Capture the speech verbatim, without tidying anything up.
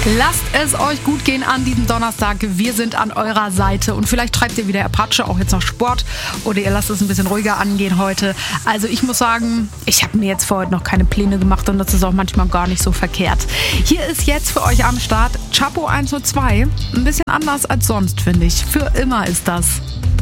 Lasst es euch gut gehen an diesem Donnerstag. Wir sind an eurer Seite und vielleicht treibt ihr wieder Apache, auch jetzt noch Sport, oder ihr lasst es ein bisschen ruhiger angehen heute. Also ich muss sagen, ich habe mir jetzt für heute noch keine Pläne gemacht und das ist auch manchmal gar nicht so verkehrt. Hier ist jetzt für euch am Start Chapo eins null zwei. Ein bisschen anders als sonst, finde ich. Für immer ist das.